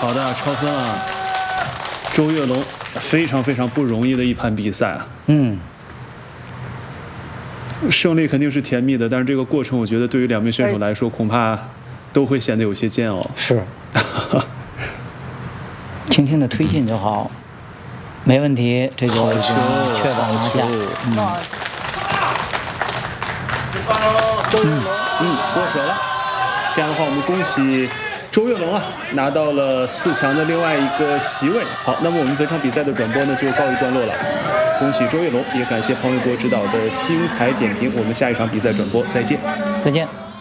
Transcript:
好的，超分啊！周跃龙非常非常不容易的一盘比赛啊。胜利肯定是甜蜜的，但是这个过程我觉得对于两名选手来说恐怕都会显得有些煎熬。 是，轻轻的推进就好，没问题，这就已经确保拿下。 过手了。这样的话，我们恭喜周跃龙啊，拿到了4强的另外一个席位。好，那么我们本场比赛的转播呢就告一段落了。恭喜周跃龙，也感谢彭伟国指导的精彩点评。我们下一场比赛转播再见。 再见。